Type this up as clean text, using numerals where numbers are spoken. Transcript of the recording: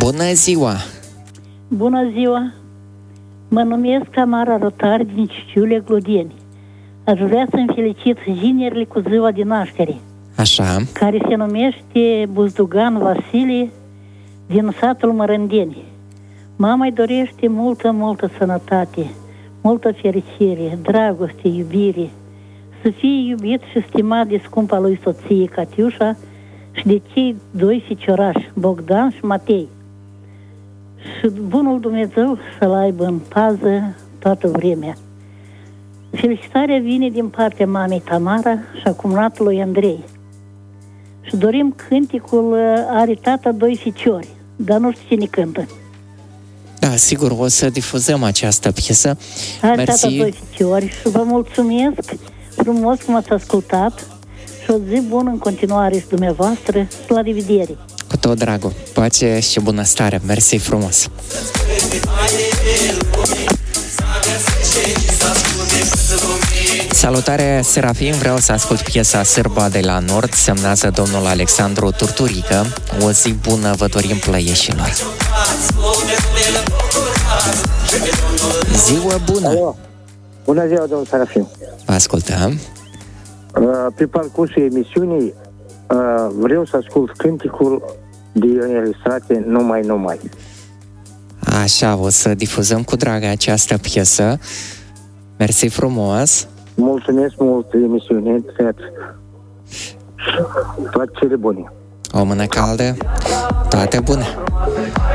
Bună ziua! Bună ziua! Mă numesc Tamara Rotar din Ciciulea, Glodeni. Aș vrea să-mi felicit ginerile cu ziua de naștere, Așa. care se numește Buzdugan Vasile din satul Mărândeni. Mama îi dorește multă sănătate, multă fericire, dragoste, iubire, să fie iubit și stimat de scumpa lui soție Catiușa și de cei doi ficiorași, Bogdan și Matei. Și bunul Dumnezeu să-l aibă în pază toată vremea. Felicitarea vine din partea mamei Tamara și a cumnatului Andrei. Și dorim cânticul Are tata doi ficiori, dar nu știu cine cântă. Da, sigur, o să difuzăm această piesă. Are tata doi ficiori și vă mulțumesc frumos că m-ați ascultat și o zi bună în continuare și dumneavoastră. La revedere! Cu tot dragul, pace și bunăstare. Mersi frumos! Salutare, Serafim, vreau să ascult piesa Sârba de la Nord, semnează domnul Alexandru Turturică. O zi bună vă dorim plăieșilor. Ziua bună! Alo. Bună ziua, domnul Serafim. Vă ascultăm. Pe parcursul emisiunii vreau să ascult cânticul de Ionel Strate, Numai. Așa, o să difuzăm cu drag această piesă. Mersi frumos! Mulțumesc mult emisiune, toate cele bune. O mână caldă, toate bune!